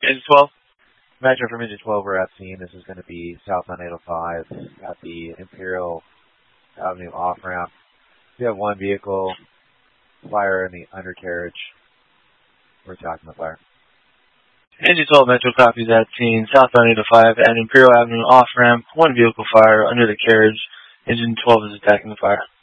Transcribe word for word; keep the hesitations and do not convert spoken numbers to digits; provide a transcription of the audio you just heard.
Engine twelve. Metro from Engine twelve, we're at scene. This is going to be southbound eight oh five at the Imperial Avenue off-ramp. We have one vehicle, fire in the undercarriage. We're talking the fire. Engine twelve Metro copies at scene, southbound eight oh five at Imperial Avenue off-ramp, one vehicle fire under the carriage. Engine twelve is attacking the fire.